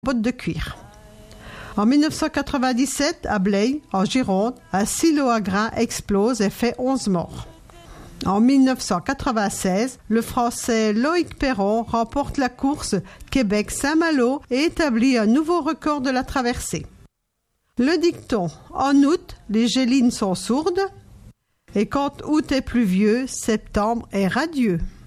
bottes de cuir. En 1997, à Blaye, en Gironde, un silo à grains explose et fait 11 morts. En 1996, le Français Loïc Perron remporte la course Québec-Saint-Malo et établit un nouveau record de la traversée. Le dicton « En août, les gélines sont sourdes » et quand août est pluvieux, septembre est radieux.